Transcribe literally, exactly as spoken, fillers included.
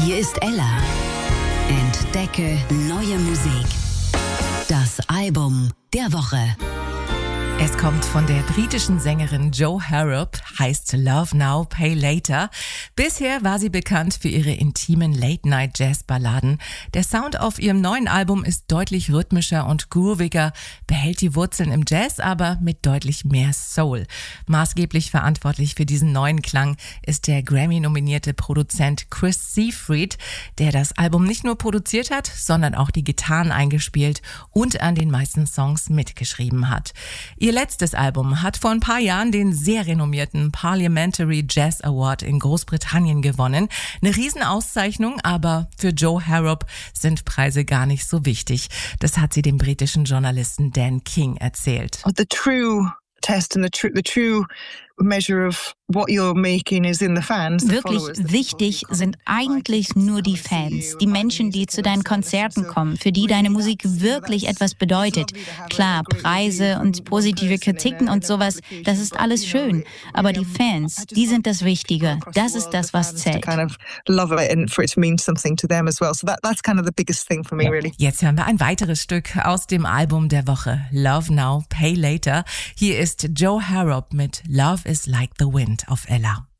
Hier ist Ella. Entdecke neue Musik. Das Album der Woche. Es kommt von der britischen Sängerin Jo Harrop, heißt Love Now, Pay Later. Bisher war sie bekannt für ihre intimen Late-Night-Jazz-Balladen. Der Sound auf ihrem neuen Album ist deutlich rhythmischer und grooviger, behält die Wurzeln im Jazz, aber mit deutlich mehr Soul. Maßgeblich verantwortlich für diesen neuen Klang ist der Grammy-nominierte Produzent Chris Seafried, der das Album nicht nur produziert hat, sondern auch die Gitarren eingespielt und an den meisten Songs mitgeschrieben hat. Ihr letztes Album hat vor ein paar Jahren den sehr renommierten Parliamentary Jazz Award in Großbritannien gewonnen. Eine Riesenauszeichnung, aber für Jo Harrop sind Preise gar nicht so wichtig. Das hat sie dem britischen Journalisten Dan King erzählt. The true test and the true, the true measure of what you're making is in the fans. Wirklich wichtig sind eigentlich nur die Fans, die Menschen, die zu deinen Konzerten kommen, für die deine Musik wirklich etwas bedeutet. Klar, Preise und positive Kritiken und sowas, das ist alles schön, aber die Fans, die sind das Wichtige. Das ist das, was zählt. Jetzt hören wir ein weiteres Stück aus dem Album der Woche, Love Now, Pay Later. Hier ist Jo Harrop mit Love is Like the Wind auf Ella.